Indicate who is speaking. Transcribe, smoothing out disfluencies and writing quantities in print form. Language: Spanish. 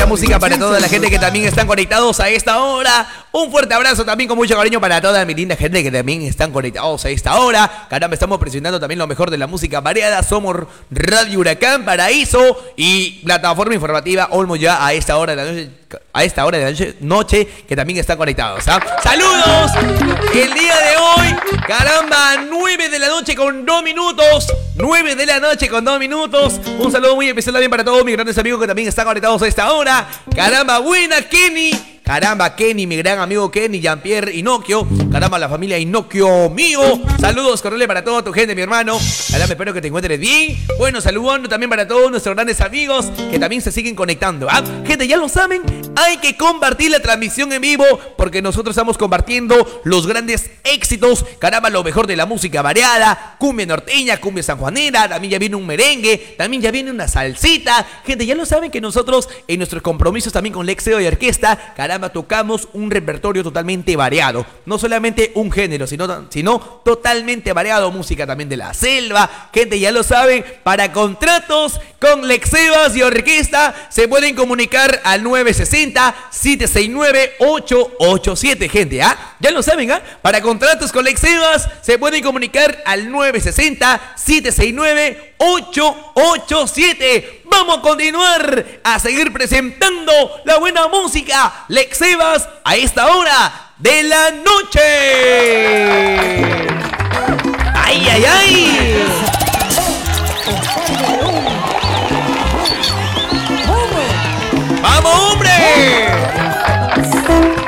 Speaker 1: esta música para toda la gente que también están conectados a esta hora. Un fuerte abrazo también con mucho cariño para toda mi linda gente que también están conectados a esta hora. Caramba, estamos presionando también lo mejor de la música variada. Somos Radio Huracán, Paraíso y plataforma informativa Olmo ya a esta hora de la noche. A esta hora de la noche que también están conectados, ¿ah? ¡Saludos! El día de hoy, caramba, 9 de la noche con 2 minutos. 9 de la noche con 2 minutos. Un saludo muy especial también para todos mis grandes amigos que también están conectados a esta hora. Caramba, buena Kenny. Caramba, Kenny, mi gran amigo Kenny, Jean-Pierre Inocchio. Caramba, la familia Inocchio mío. Saludos cordiales para toda tu gente, mi hermano. Caramba, espero que te encuentres bien. Bueno, saludando también para todos nuestros grandes amigos que también se siguen conectando, ¿ah? Gente, ya lo saben, hay que compartir la transmisión en vivo porque nosotros estamos compartiendo los grandes éxitos. Caramba, lo mejor de la música variada. Cumbia norteña, cumbia sanjuanera. También ya viene un merengue. También ya viene una salsita. Gente, ya lo saben que nosotros en nuestros compromisos también con Lexeo y Orquesta, caramba, tocamos un repertorio totalmente variado. No solamente un género, sino totalmente variado. Música también de la selva. Gente, ya lo saben, para contratos con Lexebas y Orquesta se pueden comunicar al 960-769-887. Gente, ¿ah? Ya lo saben, ¿ah? Para contratos con Lexebas se pueden comunicar al 960-769-887. Vamos a continuar a seguir presentando la buena música Lexebas a esta hora de la noche.